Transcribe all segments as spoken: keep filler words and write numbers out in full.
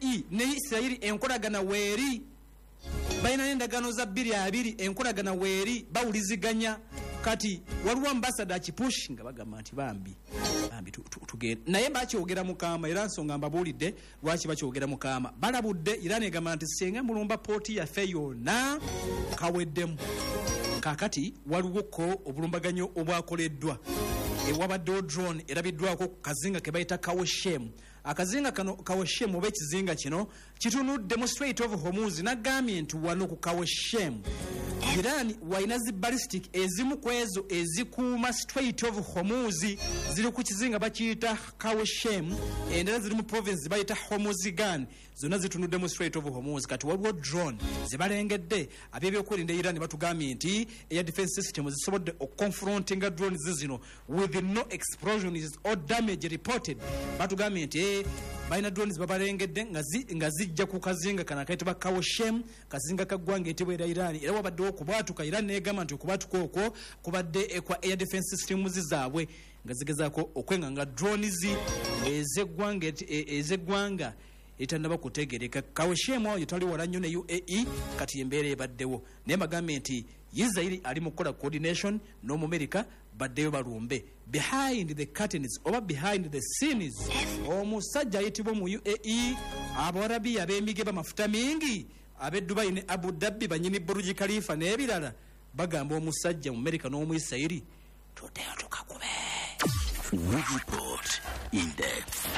E ne Israel enkolagana weeri balina n'endagaano za bbiri abiri enkolagana weeri bawuliziganya kati waliwo ambassador kipush nga bagamba nti bambi bambi tugenda naye bakyogera mukama era nsonga mbabuulidde lwaki bakyogera mukama balabudde era negamba nti senga mulumba pooti yaffe yonna kaweddemu kakati waliwo ko obulumbaganyo obwakoleddwa ewabaddewo drone erabiddwako ku kazinga ke bayita Kaweshem. Akazinga kano Kaweshem oba ekizinga kino kitunudde mu Strait of Hormuz nagambye nti wano ku Kaweshem Iran waina zi ballistic ezimu kwezo ezikuuma Strait of Hormuz ziri ku kizinga bakiyita Kaweshem endala ziri mu province bayita Hormuzgan zonna zitunudde mu Strait of Hormuz kati waliwo drone zibalengedde abyebyokwerinda Iran batugambye nti air defense system zisobodde okuconfrontinga drones zino with no explosions or damage reported batugambye nti baina drones babalengedde nga zijja ku kazinga kana kayitibwa Kaweshem kazinga kaggwanga etibwera Iran era wabaddewo kubwatuka Iran negamba nti okubatuka okwo kubadde ekwa air defense systems zaabwe nga zigezaako okwenganga drones ezeggwanga ezeggwanga etannaba kutegereka Kaweshem oyo tali wala nnyo ne U A E kati embeera ebaddewo naye bagambye nti Israel ali mu kola coordination no mu America baddeyo balumbe behind the curtains oba behind the scenes omusajja ayitibwa mu U A E Abarabi ab'emige bamafuta mingi ab'e Dubai ne Abu Dhabi banyini Burj Khalifa n'ebirala bagamba omusajja mu America n'omu Israel tuddeyo tukakube. Report in depth.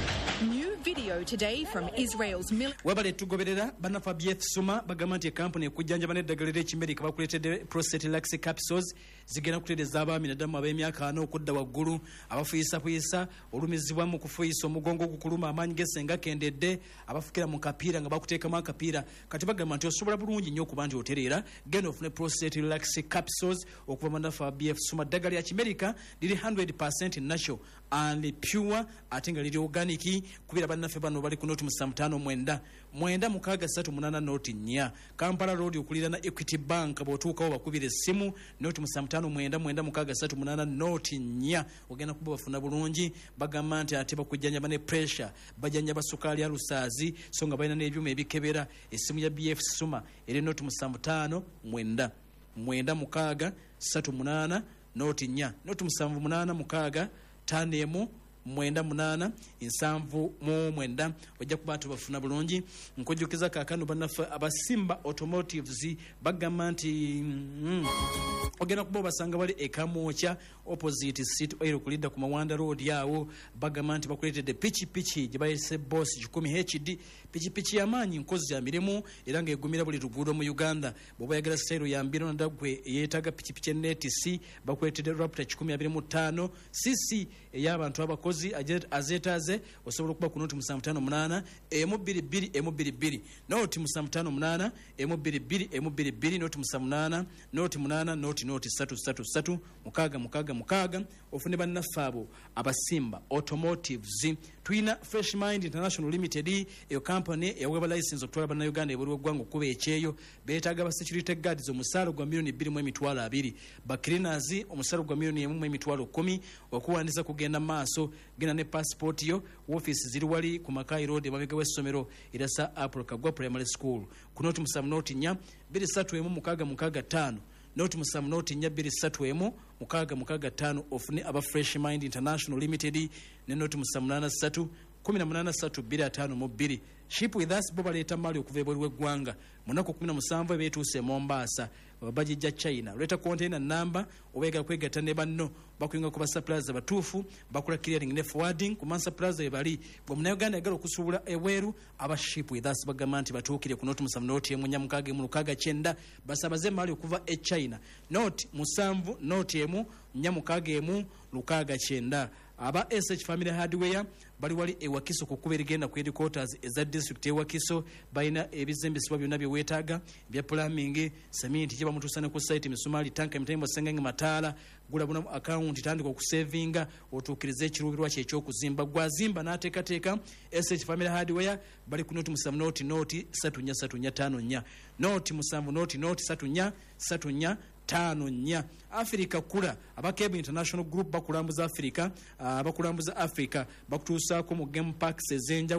New video today from Israel's military. Wabale tugoberera banafa B F Suma bagamba nti company ekujjanja bane dagalira ekimerika bakuletedde prostate laxi capsules zigenda kutereza abaami nadamu ab'emyaka ano okudda waggulu abafuyisa fuyisa olumizibwa mu kufuyisa omugongo okukuluma amaanyi gesenga kendedde abafukira mu kapiira nga bakuteekamu akapiira kati bagamba nti osobola bulungi nnyo okuba nti otereera genda ofune prostate laxi capsules okuva banafa B F Suma ddagala lya kimerika liri one hundred percent natural and pure ate nga liri organic kubira bannaffe bano bali ku noti musamutano mwenda mwenda mukaga satu munana noti nnya Kampala Road okulira na Equity Bank bwotuukawo bakubira essimu noti musamutano mwenda mwenda mukaga satu munana noti nnya ogenda kuba bafuna bulungi bagamba nti ate bakujjanja bane pressure bajjanja basukali alusaazi so nga balina n'ebyuma ebikebera essimu ya B F Suma eri noti musamutano mwenda mwenda mukaga satu munana noti nnya noti musanvu munana mukaga tanemu mwenda munana insanvu mu mwenda ojja kuba tubafuna bulungi nkujjukiza kakano banafa abasimba automotives bagamba nti mm, ogenda kuba basanga bali ekamocha opposite city oil kulida ku Mawanda Road yawo bagamba nti bakuletedde pichi pichi gye bayise boss kikumi H D pichi pichi yamanyi nkozi ya miremu era nga egumira buli luguudo mu Uganda boba yagala style ya mbiro ndagwe yetaga pichi pichi net C bakuletedde Raptor kikumi abiri mu ttaano C C y'abantu abakozi azetaze osobola okuba ku noti musamutano munana emu bbiri bbiri emu bbiri bbiri noti musamutano munana emu bbiri bbiri emu bbiri bbiri noti musamunana noti munana noti noti satu satu satu mukaga mukaga mukaga ofune bannaffe abo abasimba automotives tuina Fresh Mind International Limited eyo company eyaweebwa license okutwala bannayuganda ebuli w'eggwanga okuba ekyeyo beetaaga ba security guards omusaalo gwa milioni bbiri mu emitwalo abiri ba cleaners omusaalo gwa milioni emu mu emitwalo kkumi okuwandiisa kugenda maaso gena ne passport yo office ziri wali ku Makai Road mabega w'essomero irasa Apple Kagwa Primary School ku noti musamu noti nnya bbiri ssatu emu mukaga mukaga ttaano noti musamu noti nnya bbiri ssatu emu mukaga mukaga ttaano ofune aba Fresh Mind International Limited ne noti musamu munana ssatu kumi na munana ssatu bbiri ataano mu bbiri ship with us bo baleeta mali okuva ebweru w'eggwanga munaku kumi na musanvu ebeetuuse Mombasa babajijja China leta container number obega kwegatta ne banno bakwinga ku basuppliers abatuufu bakola clearing ne forwarding ku mansa plaza ebali bwe munayuganda yagala okusuubula eweeru aba ship with us bagamba nti batuukire ku noti musanvu noti emu nnya mukaaga emu lukaaga kyenda basabaze mali okuva e China noti musanvu noti emu nnya mukaaga emu lukaaga kyenda aba S H Family Hardware bali wali ewakiso kukuba erigenda ku headquarters eza district ewakiso balina ebizimbisibwa byonna bye weetaaga bya plumbing cement kiba mutusane ku site misumali tanka mitembo sengenge mataala gula buna account tandika okusavinga otuukiriza ekiruubirwa kye ekyokuzimba gwazimba n'ateekateeka S H Family Hardware bali ku noti musanvu noti noti satu nnya satu nnya ttaano nnya noti musanvu noti noti satu nnya satu nnya tano nnya Africa kula abakebe International Group bakulambuza Africa abakulambuza Africa bakutuusaako mu game parks ezenjawulo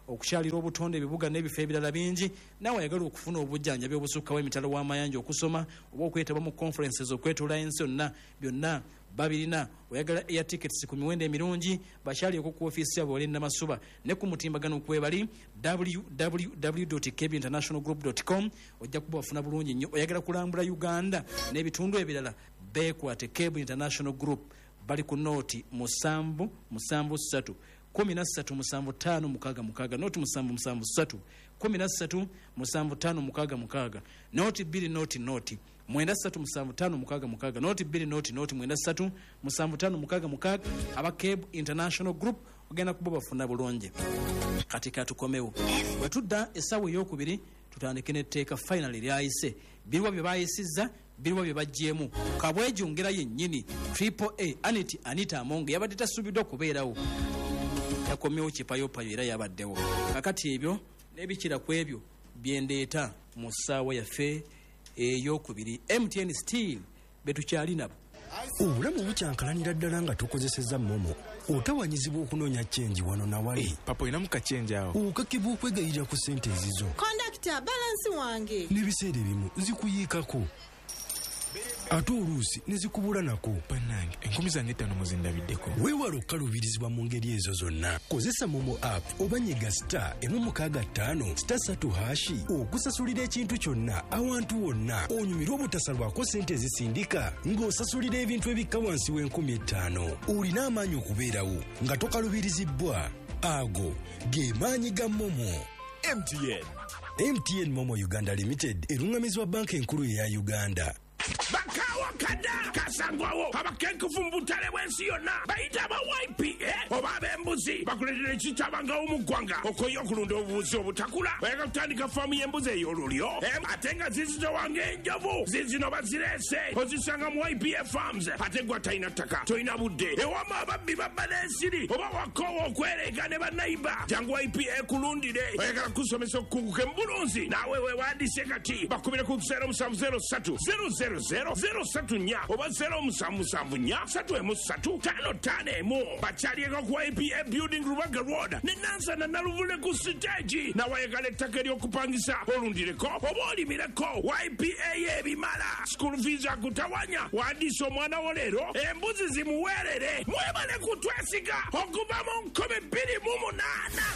okukyalira obutonde ebibuga n'ebifo ebirala bingi naawe ayagala okufuna obujjanjabi obusukkawo emitalo w'amayanja okusoma oba okwetaba mu conferences okwetooloola ensi yonna byonna babirina. Oyagala air tickets ku miwendo emirungi bakyalireko ku ofiisi yabwe wali Namasuba ne ku mutimbagano kwebali w w w dot k b international group dot com ojja kuba wafuna bulungi nnyo. Oyagala kulambula Uganda n'ebitundu ebirala beekwate Cable International Group bali ku nooti musanvu musanvu ssatu kumi na ssatu musanvu ttaano mukaaga mukaaga nooti musanvu musanvu ssatu kumi na ssatu musanvu ttaano mukaaga mukaaga nooti bbiri nooti nooti mwenda ssatu musanvu ttaano mukaaga mukaaga nooti bbiri nooti nooti mwenda ssatu musanvu ttaano mukaaga mukaaga aba Cable International Group ogenda kuba bafuna bulungi. Kati katukomewo bwe tudda essaawa ey'okubiri tutandike n'etteeka finally lyayise biriwa bye bayisizza biriwa bye bajjeemu kabwejongera yennyini triple A Aniti Anita Amonge yabadde tasuubiddwa okubeerawo yakomyewo kipayopayo era yabaddewo. Kakati ebyo n'ebikira ku ebyo byendeeta mu ssaawa yaffe ey'okubiri. M T N Steel betukyali nabo. Obulamu bukyankalanira ddala nga tukozesezza momo otawanyizibwa okunoonya chenji wano na wali. Hey, papa inamu kachenji awo okakibwa okwegayirira ku ssente ezizo. Kondakita balansi wange n'ebiseera ebimu zikuyiikako ate oluusi ne zikubula nako. Bannange enkumi zange ttaano muzindabiddeko. Weewala okukaluubirizibwa mu ngeri ezo zonna. Kozesa momo app oba nyiga star emu mukaaga ttaano star ssatu hashi okusasulira ekintu kyonna awantu wonna onyumirwa obutasalwako ssente ezisindika ng'osasulira ebintu ebikka wansi w'enkumi ettaano. Olina amaanyi okubeerawo nga tokalubirizibwa. Ago ge maanyi ga momo. M T N M T N Momo Uganda Limited erungamizibwa banka enkulu eya Uganda. Bakawa kada kasangwawo abakenkufu mbutale bwensi yonna bayita aba Y P A oba ab'embuzi bakuletera ekitabanga omuggwanga okoye okulunda obubuzi obutakula bayagala kutandika faamu y'embuzi ey'olulyo ate nga zizito wange enjovu zizino bazirese ozisanga mu Y P A Farms ate gwa talina ttaka tolina budde ewama ababbi babba n'ensiri oba wakoowa okwereega ne bannayiba jangu Y P A kulundire bayagala kusomesa okukunguka embulunzi naawe weewandiise kati bakubire ku zero musanvu zero ssatu zero zero zero zero satu nya oba zero musanvu musanvu nya satu emu ssatu ttaano ttaano emu bakyalieko ku Y P A Building Rubaga Road ne Nansana Naluvule ku siteegi nawayagala ettaka ery'okupangisa olundireko oba olimireko Y P A y'ebimala school fees akutawanya wandiisa omwana wo leero embuzi zimuweerere mwebale kutwesiga okuva mu nkumi bbiri mu munaana.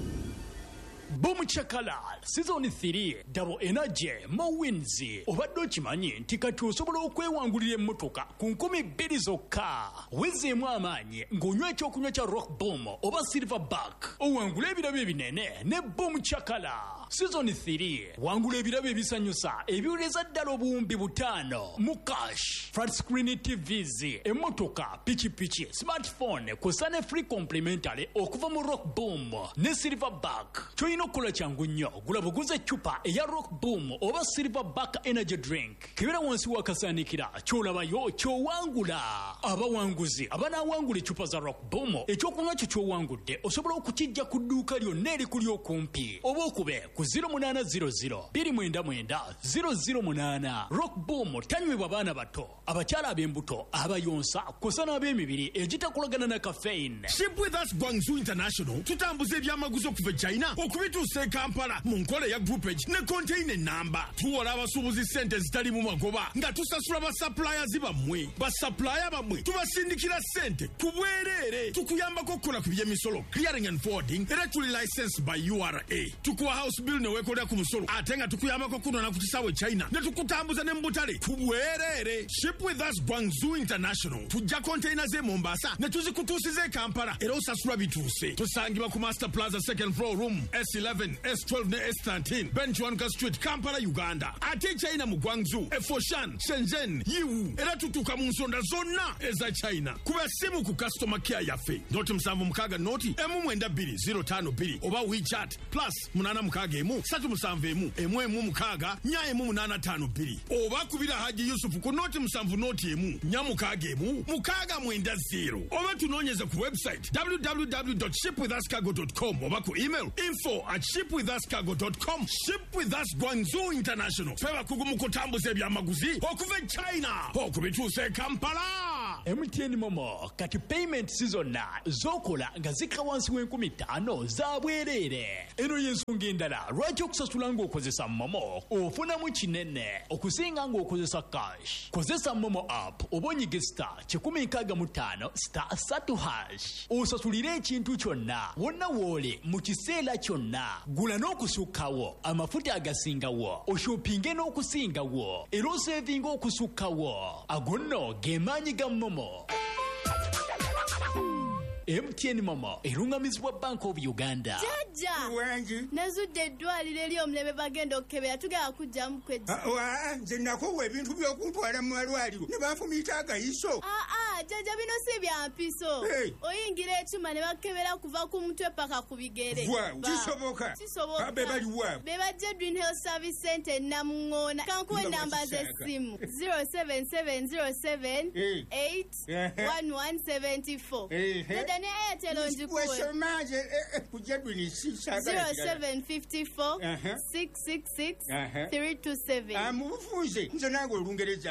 Boom Chakalal Season three Double Energy Mo Wins obadde okimanyi nti kati osobola okwewangulira emmotoka ku nkumi bbiri zokka wezeemu amaanyi ng'onywa ekyokunywa kya Rock Boom oba Silverback owangula ebirabo ebinene ne Boom Chakala. Season three wangula ebirabo ebisanyusa ebiwuleza ddala obuwumbi butaano mu cash flat screen T Vs emmotoka pikipiki smartphone kw'ossa ne free complimentary okuva mu Rock Boom ne Silverback. Choino okukola kyangu nnyo gula buguze eccupa eya Rock Boom oba Silverback energy drink kibera wansi wakasaanikira kyolabayo kyowangula. Abawanguzi abanaawangula eccupa za Rock Boom ekyokunywa kyo kyowangudde osobola okukijja ku dduuka lyonna erikuli okumpi oba okube ku zero munana zero zero bbiri mwenda mwenda zero zero munana. Rock Boom tanywebwa baana bato abakyala ab'embuto abayonsa kw'ossa n'ab'emibiri egitakolagana na caffeine. Ship with us Guangzhou International tutambuza ebyamaguzi okuva China okubituusa e Kampala mu nkola ya groupage ne container namba. Tuwola abasuubuzi ssente zitali mu magoba nga tusasula basuppliers bammwe. Basupplier bammwe tubasindikira ssente ku bwereere. Tukuyambako okukola ku by'emisolo clearing and forwarding era tuli licensed by U R A. Tukuwa house bill ne weekolera ku musolo ate nga tukuyambako kunona ku kisaawe China ne tukutambuza ne mu butale ku bwereere. Ship with us Guangzhou International tujja containers e Mombasa ne tuzikutuusiza e Kampala era osasula bituuse. Tusangibwa ku Master Plaza second floor room S eleven S twelve ne S thirteen Benchwanka Street Kampala Uganda. Ate China mu Guangzhou e Foshan Shenzhen Yiwu era tutuuka mu nsonda zonna eza China. Kuba simu ku customer care yaffe noti musanvu mukaaga noti emu mwenda bbiri zero ttaano bbiri oba WeChat plus munana mukaaga emu ssatu musanvu emu emu emu mukaaga nya emu munaana ttaano bbiri oba kubira Haji Yusuf ku noti musanvu noti emu nya mukaaga emu mukaaga mwenda zero oba tunoonyeze ku website w w w dot ship with us cargo dot com oba ku email info at ship with us cargo dot com. Ship with us Guangzhou International feba kugu mu kutambuza ebyamaguzi okuva China okubituusa e Kampala. M T N Momo kati payment zonna zokola nga zikka wansi w'enkumi ttaano za bwereere. Eno y'ensonga endala lwaki okusasula ng'okozesa Momo ofunamu kinene okusinga ng'okozesa cash. Kozesa Momo app oba onyige star kikumi nkaaga mu ttaano star satu hash osasulire ekintu kyonna wonna wooli mu kiseera kyonna. Gula n'okusukkawo amafuta agasingawo oshopinge n'okusingawo era osevinga okusukkawo. Ago nno ge maanyi ga Momo. M T N Momo erungamizibwa Bank of Uganda. Jajja wangi nazudde eddwaliro eri omulebe bagenda okukebera tugenda kujjamu kwedda. nze nakowa ebintu by'okuntwala mu malwaliro ne banfumiita agayiso. aa jajja bino si bya mpiso. Hey. oyingira ekyuma ne bakebera kuva ku mutwe paka ku bigere. Waaw, kisoboka. Kisoboka. Abe bali wa? Be bajja Edwin Health Service Center Namungoona. Kankuwe Nga namba bakisaka. z'essimu zero seven seven zero seven Hey. eight one one seven four. Hey, hey. Dada ne Airtel onjikuwe. Wesomaje kujja Edwin zero sisagala. seven five four Uh-huh. six six six Uh-huh. three two seven. Amubufunze nze nange olungereza